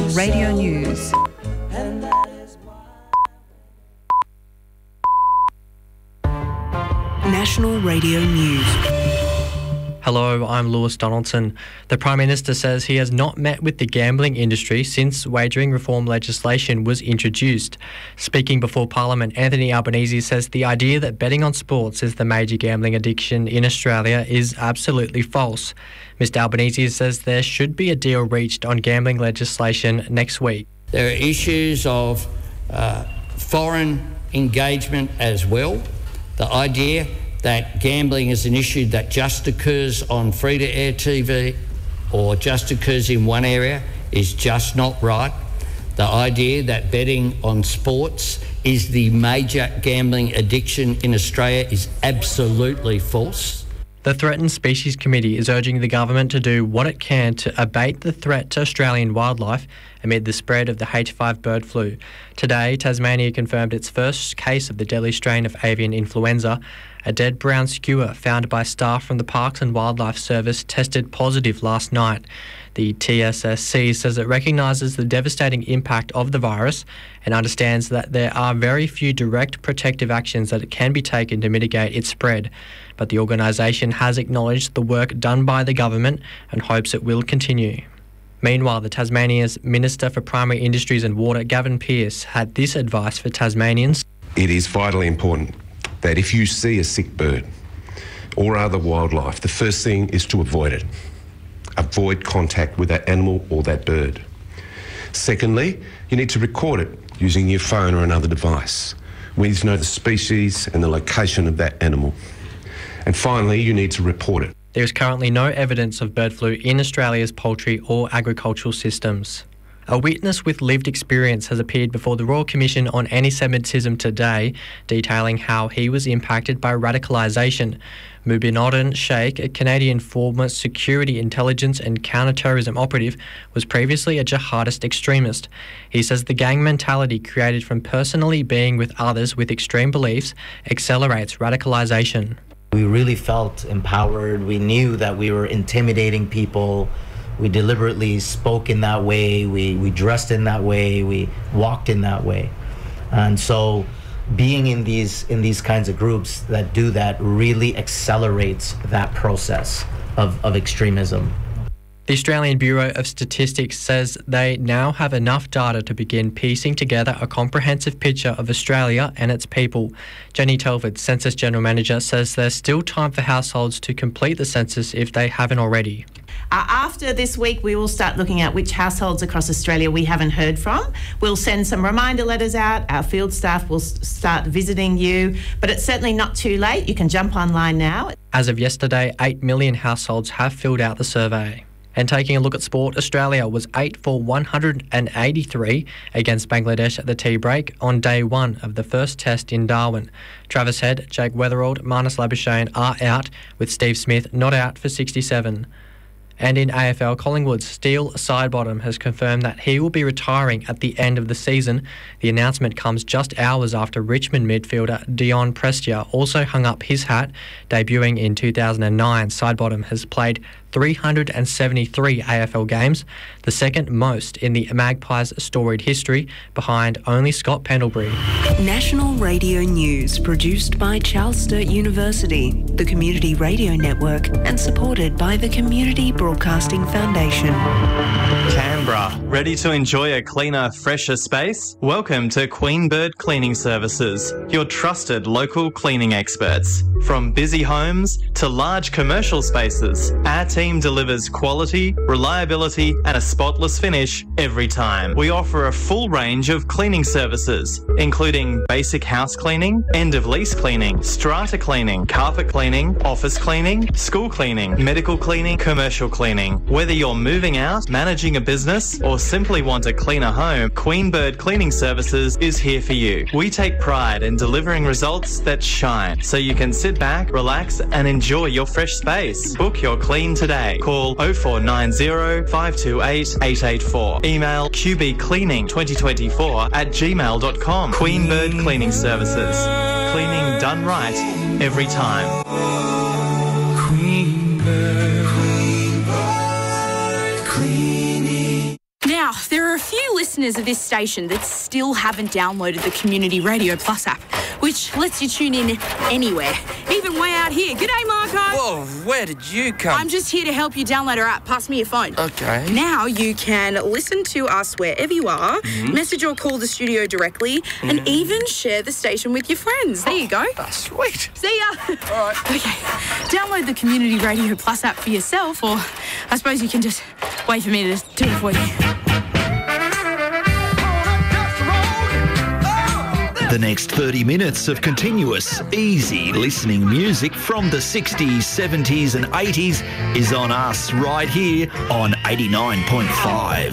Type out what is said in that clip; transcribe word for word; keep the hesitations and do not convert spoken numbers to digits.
Radio News. National Radio News. Hello, I'm Lewis Donaldson. The Prime Minister says he has not met with the gambling industry since wagering reform legislation was introduced. Speaking before Parliament, Anthony Albanese says the idea that betting on sports is the major gambling addiction in Australia is absolutely false. Mister Albanese says there should be a deal reached on gambling legislation next week. There are issues of uh, foreign engagement as well. The idea that gambling is an issue that just occurs on free-to-air T V or just occurs in one area is just not right. The idea that betting on sports is the major gambling addiction in Australia is absolutely false. The Threatened Species Committee is urging the government to do what it can to abate the threat to Australian wildlife amid the spread of the H five bird flu. Today, Tasmania confirmed its first case of the deadly strain of avian influenza. A dead brown skua found by staff from the Parks and Wildlife Service tested positive last night. The T S S C says it recognises the devastating impact of the virus and understands that there are very few direct protective actions that can be taken to mitigate its spread. But the organisation has acknowledged the work done by the government and hopes it will continue. Meanwhile, the Tasmania's Minister for Primary Industries and Water, Gavin Pearce, had this advice for Tasmanians. It is vitally important that if you see a sick bird or other wildlife, the first thing is to avoid it. Avoid contact with that animal or that bird. Secondly, you need to record it using your phone or another device. We need to know the species and the location of that animal. And finally, you need to report it. There is currently no evidence of bird flu in Australia's poultry or agricultural systems. A witness with lived experience has appeared before the Royal Commission on Anti-Semitism today, detailing how he was impacted by radicalisation. Mubinodin Sheikh, a Canadian former security intelligence and counter-terrorism operative, was previously a jihadist extremist. He says the gang mentality created from personally being with others with extreme beliefs accelerates radicalisation. We really felt empowered. We knew that we were intimidating people. We deliberately spoke in that way, we, we dressed in that way, we walked in that way. And so being in these in these kinds of groups that do that really accelerates that process of, of extremism. The Australian Bureau of Statistics says they now have enough data to begin piecing together a comprehensive picture of Australia and its people. Jenny Telford, Census General Manager, says there's still time for households to complete the census if they haven't already. Uh, after this week, we will start looking at which households across Australia we haven't heard from. We'll send some reminder letters out. Our field staff will s- start visiting you, but it's certainly not too late. You can jump online now. As of yesterday, eight million households have filled out the survey. And taking a look at sport, Australia was eight for one hundred eighty-three against Bangladesh at the tea break on day one of the first test in Darwin. Travis Head, Jake Weatherald, Marnus Labuschagne are out, with Steve Smith not out for sixty-seven. And in A F L, Collingwood's Steele Sidebottom has confirmed that he will be retiring at the end of the season. The announcement comes just hours after Richmond midfielder Dion Prestia also hung up his hat. Debuting in two thousand nine, Sidebottom has played three hundred seventy-three A F L games, the second most in the Magpies' storied history, behind only Scott Pendlebury. National Radio News, produced by Charles Sturt University, the Community Radio Network, and supported by the Community Broadcasting Foundation. Canberra, ready to enjoy a cleaner, fresher space? Welcome to Queen Bird Cleaning Services, your trusted local cleaning experts. From busy homes to large commercial spaces, our team delivers quality, reliability, and a spotless finish every time. We offer a full range of cleaning services, including basic house cleaning, end-of-lease cleaning, strata cleaning, carpet cleaning, office cleaning, school cleaning, medical cleaning, commercial cleaning. Whether you're moving out, managing a business, or simply want a cleaner home, Queen Bird Cleaning Services is here for you. We take pride in delivering results that shine, so you can sit back, relax, and enjoy your fresh space. Book your clean today. Call oh four nine oh, five two eight, eight eight four. Email q b cleaning twenty twenty-four at gmail dot com. Queen Bird Cleaning Services. Cleaning done right every time. Queen Bird, Queen Bird Cleaning. Now, there are a few listeners of this station that still haven't downloaded the Community Radio Plus app, which lets you tune in anywhere, even way out here. G'day, Marco. Whoa, where did you come? I'm just here to help you download our app. Pass me your phone. Okay. Now you can listen to us wherever you are, mm-hmm. message or call the studio directly, mm-hmm. and even share the station with your friends. There you go. Oh, sweet. See ya. All right. Okay. Download the Community Radio Plus app for yourself, or I suppose you can just wait for me to do it for you. The next thirty minutes of continuous, easy listening music from the sixties, seventies and eighties is on us right here on eighty-nine point five.